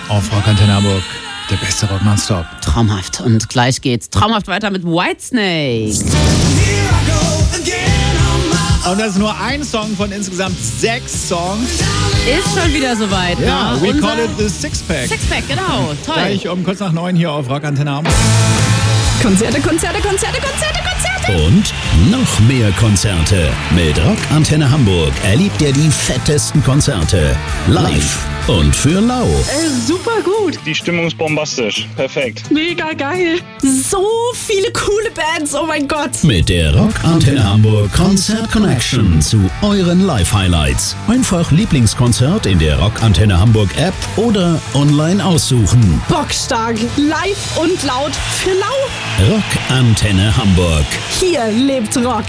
auf Rock Antenne Hamburg. Der beste Rock nonstop. Traumhaft. Und gleich geht's traumhaft weiter mit Whitesnake. Und das ist nur ein Song von insgesamt 6 Songs. Ist schon wieder soweit. Ja, ne? we call it the Sixpack. Sixpack, genau. Toll. Gleich um kurz nach 9 hier auf Rock Antenne Hamburg. Konzerte. Und noch mehr Konzerte. Mit Rock Antenne Hamburg erlebt ihr die fettesten Konzerte. Live und für lau. Super gut. Die Stimmung ist bombastisch. Perfekt. Mega geil. So viele coole Bands. Oh mein Gott. Mit der Rock Antenne Hamburg Konzert Connection zu euren Live-Highlights. Einfach Lieblingskonzert in der Rock Antenne Hamburg App oder online aussuchen. Bockstark. Live und laut für lau. Rock Antenne Hamburg. Hier lebt Rock.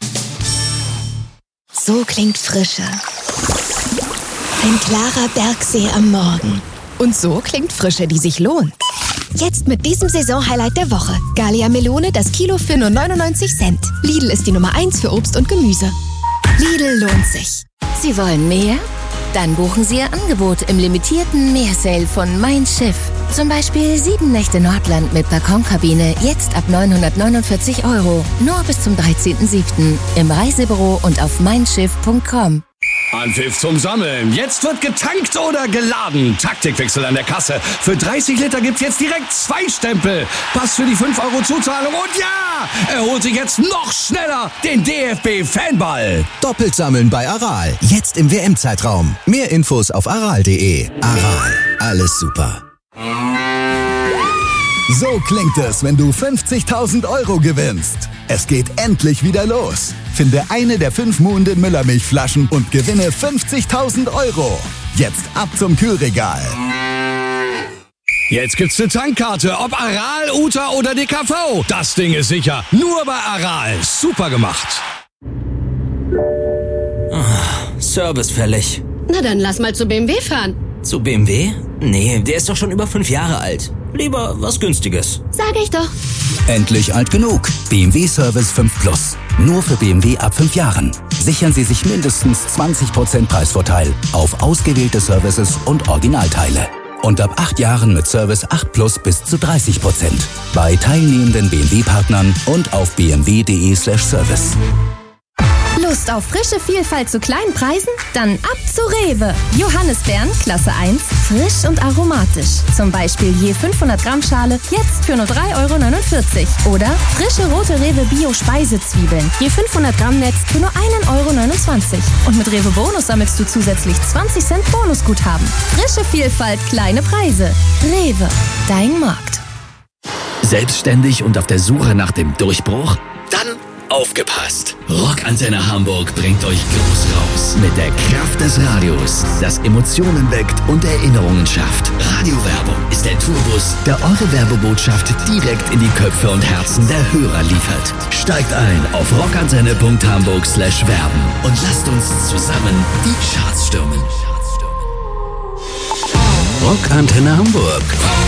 So klingt Frische. Ein klarer Bergsee am Morgen. Und so klingt Frische, die sich lohnt. Jetzt mit diesem Saisonhighlight der Woche. Gallia Melone, das Kilo für nur 99 Cent. Lidl ist die Nummer 1 für Obst und Gemüse. Lidl lohnt sich. Sie wollen mehr? Dann buchen Sie Ihr Angebot im limitierten Meersale von Mein Schiff. Zum Beispiel 7 Nächte Nordland mit Balkonkabine, jetzt ab 949 €. Nur bis zum 13.07. im Reisebüro und auf meinschiff.com. Anpfiff zum Sammeln. Jetzt wird getankt oder geladen. Taktikwechsel an der Kasse. Für 30 Liter gibt's jetzt direkt 2 Stempel. Pass für die 5 € Zuzahlung. Und ja, er holt sich jetzt noch schneller den DFB-Fanball. Doppelt sammeln bei Aral. Jetzt im WM-Zeitraum. Mehr Infos auf aral.de. Aral. Alles super. So klingt es, wenn du 50.000 € gewinnst. Es geht endlich wieder los. Finde eine der 5 Muhnden Müllermilchflaschen und gewinne 50.000 €. Jetzt ab zum Kühlregal. Jetzt gibt's eine Tankkarte, ob Aral, Uta oder DKV. Das Ding ist sicher. Nur bei Aral. Super gemacht. Service fällig. Na dann lass mal zu BMW fahren. Zu BMW? Nee, der ist doch schon über 5 Jahre alt. Lieber was Günstiges. Sag ich doch. Endlich alt genug. BMW Service 5 Plus. Nur für BMW ab 5 Jahren. Sichern Sie sich mindestens 20% Preisvorteil auf ausgewählte Services und Originalteile. Und ab 8 Jahren mit Service 8 Plus bis zu 30%. Bei teilnehmenden BMW-Partnern und auf bmw.de/service. Lust auf frische Vielfalt zu kleinen Preisen? Dann ab zu Rewe. Johannisbeeren, Klasse 1, frisch und aromatisch. Zum Beispiel je 500 Gramm Schale, jetzt für nur 3,49 €. Oder frische rote Rewe Bio-Speisezwiebeln, je 500 Gramm Netz für nur 1,29 €. Und mit Rewe Bonus sammelst du zusätzlich 20 Cent Bonusguthaben. Frische Vielfalt, kleine Preise. Rewe, dein Markt. Selbstständig und auf der Suche nach dem Durchbruch? Dann aufgepasst! Rock Antenne Hamburg bringt euch groß raus mit der Kraft des Radios, das Emotionen weckt und Erinnerungen schafft. Radiowerbung ist der Tourbus, der eure Werbebotschaft direkt in die Köpfe und Herzen der Hörer liefert. Steigt ein auf rockantenne.hamburg/werben und lasst uns zusammen die Charts stürmen. Rock Antenne Hamburg.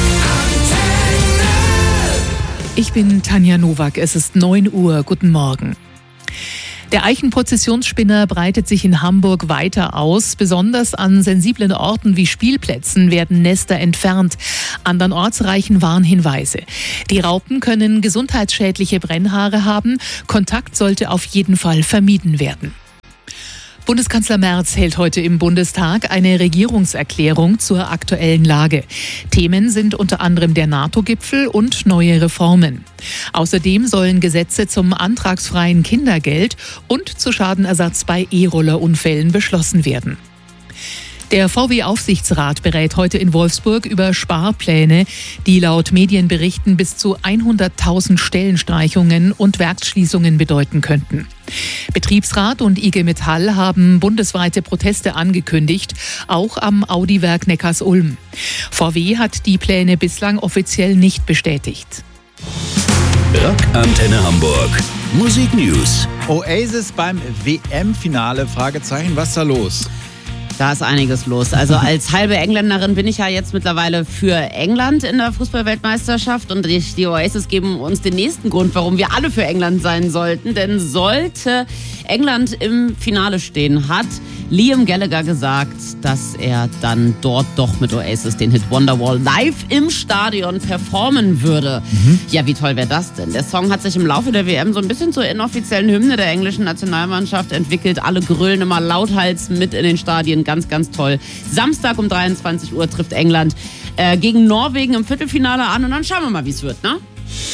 Ich bin Tanja Nowak, es ist 9 Uhr, guten Morgen. Der Eichenprozessionsspinner breitet sich in Hamburg weiter aus. Besonders an sensiblen Orten wie Spielplätzen werden Nester entfernt. Andernorts reichen Warnhinweise. Die Raupen können gesundheitsschädliche Brennhaare haben. Kontakt sollte auf jeden Fall vermieden werden. Bundeskanzler Merz hält heute im Bundestag eine Regierungserklärung zur aktuellen Lage. Themen sind unter anderem der NATO-Gipfel und neue Reformen. Außerdem sollen Gesetze zum antragsfreien Kindergeld und zu Schadenersatz bei E-Roller-Unfällen beschlossen werden. Der VW-Aufsichtsrat berät heute in Wolfsburg über Sparpläne, die laut Medienberichten bis zu 100.000 Stellenstreichungen und Werksschließungen bedeuten könnten. Betriebsrat und IG Metall haben bundesweite Proteste angekündigt, auch am Audi-Werk Neckarsulm. VW hat die Pläne bislang offiziell nicht bestätigt. Rock Antenne Hamburg. Musik News. Oasis beim WM-Finale, Fragezeichen, was ist da los? Da ist einiges los. Also als halbe Engländerin bin ich ja jetzt mittlerweile für England in der Fußball-Weltmeisterschaft und die Oasis geben uns den nächsten Grund, warum wir alle für England sein sollten. Denn sollte England im Finale stehen, hat Liam Gallagher gesagt, dass er dann dort doch mit Oasis den Hit Wonderwall live im Stadion performen würde. Ja, wie toll wäre das denn? Der Song hat sich im Laufe der WM so ein bisschen zur inoffiziellen Hymne der englischen Nationalmannschaft entwickelt. Alle grölen immer lauthals mit in den Stadien. Ganz, ganz toll. Samstag um 23 Uhr trifft England gegen Norwegen im Viertelfinale an und dann schauen wir mal, wie es wird, ne?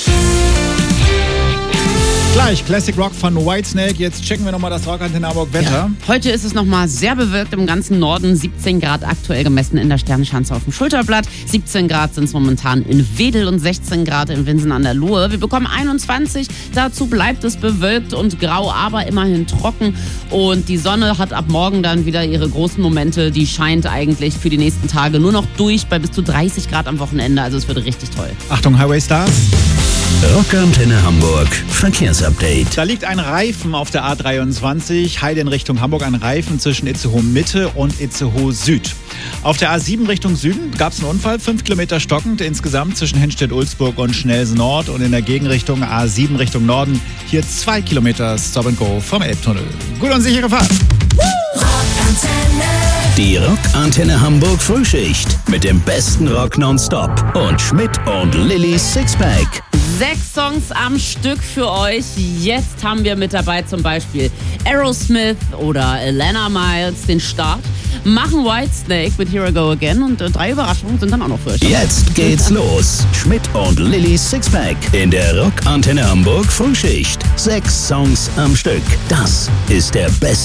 Gleich Classic Rock von Whitesnake. Jetzt checken wir nochmal das Rockantenne Hamburg Wetter. Ja. Heute ist es nochmal sehr bewölkt im ganzen Norden. 17 Grad aktuell gemessen in der Sternenschanze auf dem Schulterblatt. 17 Grad sind es momentan in Wedel und 16 Grad in Winsen an der Luhe. Wir bekommen 21. Dazu bleibt es bewölkt und grau, aber immerhin trocken. Und die Sonne hat ab morgen dann wieder ihre großen Momente. Die scheint eigentlich für die nächsten Tage nur noch durch bei bis zu 30 Grad am Wochenende. Also es wird richtig toll. Achtung, Highway Stars. Rockantenne Hamburg Verkehrsupdate. Da liegt ein Reifen auf der A23, Heide in Richtung Hamburg, ein Reifen zwischen Itzehoe Mitte und Itzehoe Süd. Auf der A7 Richtung Süden gab es einen Unfall, 5 Kilometer stockend, insgesamt zwischen Hennstedt-Ulzburg und Schnelsen Nord und in der Gegenrichtung A7 Richtung Norden hier 2 Kilometer Stop and Go vom Elbtunnel. Gut und sichere Fahrt. Die Rockantenne Hamburg Frühschicht mit dem besten Rock nonstop und Schmidt und Lillys Sixpack. 6 Songs am Stück für euch. Jetzt haben wir mit dabei zum Beispiel Aerosmith oder Alana Miles, den Start. Machen Whitesnake mit Here I Go Again und 3 Überraschungen sind dann auch noch für euch. Jetzt geht's los. Schmidt und Lillys Sixpack in der Rockantenne Hamburg Frühschicht. 6 Songs am Stück. Das ist der beste